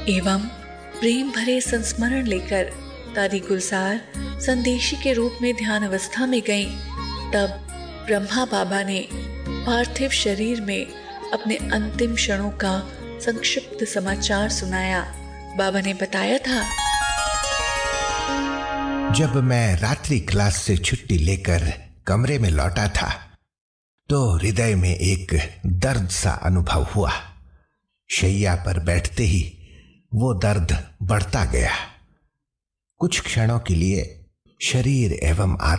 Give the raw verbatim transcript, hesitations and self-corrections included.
एवं प्रेम भरे संस्मरण लेकर दादी गुलजार संदेशी के रूप में ध्यान अवस्था में गईं। तब ब्रह्मा बाबा ने पार्थिव शरीर में अपने अंतिम क्षणों का संक्षिप्त समाचार सुनाया। बाबा ने बताया था, जब मैं रात्रि क्लास से छुट्टी लेकर कमरे में लौटा था तो हृदय में एक दर्द सा अनुभव हुआ। शैया पर बैठते ही वो दर्द बढ़ता गया। कुछ क्षणों के लिए शरीर एवं